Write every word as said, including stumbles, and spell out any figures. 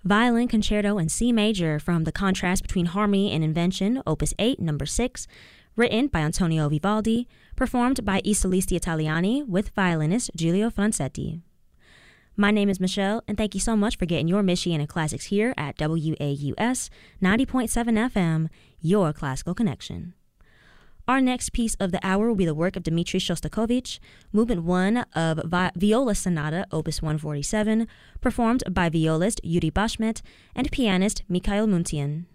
Violin Concerto in C Major from The Contrast Between Harmony and Invention, Opus eight, Number six, written by Antonio Vivaldi, performed by I Solisti Italiani with violinist Giulio Francetti. My name is Michelle, and thank you so much for getting your Michiana classics here at W A U S ninety point seven F M, your classical connection. Our next piece of the hour will be the work of Dmitri Shostakovich, Movement one of Vi- Viola Sonata, Opus one forty-seven, performed by violist Yuri Bashmet and pianist Mikhail Muntian.